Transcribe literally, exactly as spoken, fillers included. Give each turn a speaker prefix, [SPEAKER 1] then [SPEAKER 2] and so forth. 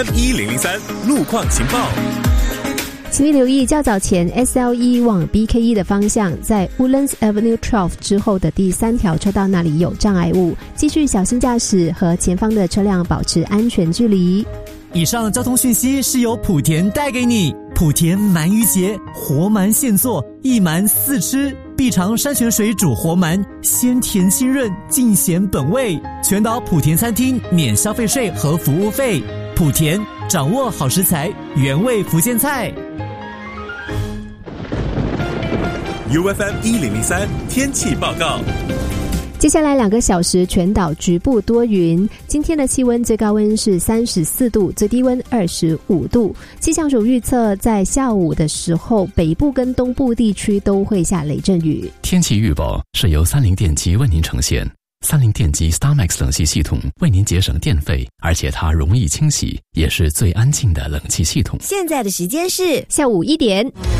[SPEAKER 1] 一零零三路况情报。
[SPEAKER 2] 请你留意较早前 S L E 往 B K E 的方向，在 Woodlands Avenue 十二之后的第三条车道那里有障碍物，继续小心驾驶，和前方的车辆保持安全距离。
[SPEAKER 3] 以上交通讯息是由莆田带给你。莆田鳗鱼节，活鳗现做，一鳗四吃，必尝山泉水煮活鳗，鲜甜清润，尽显本味。全岛莆田餐厅免消费税和服务费。莆田，掌握好食材，原味福建菜。
[SPEAKER 1] U F M 一零零三天气报告。
[SPEAKER 2] 接下来两个小时全岛局部多云，今天的气温最高温是三十四度，最低温二十五度。气象署预测在下午的时候，北部跟东部地区都会下雷阵雨。
[SPEAKER 4] 天气预报是由三菱电机为您呈现。三菱电机 StarMax 冷气系统为您节省电费，而且它容易清洗，也是最安静的冷气系统。
[SPEAKER 5] 现在的时间是
[SPEAKER 2] 下午一点。